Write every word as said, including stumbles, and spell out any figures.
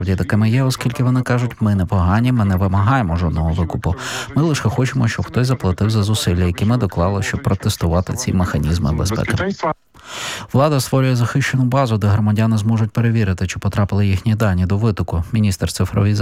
Такими є, оскільки вони кажуть, ми не погані, ми не вимагаємо жодного викупу. Ми лише хочемо, щоб хтось заплатив за зусилля, які ми доклали, щоб протестувати ці механізми безпеки. Влада створює захищену базу, де громадяни зможуть перевірити, чи потрапили їхні дані до витоку. Міністр цифрової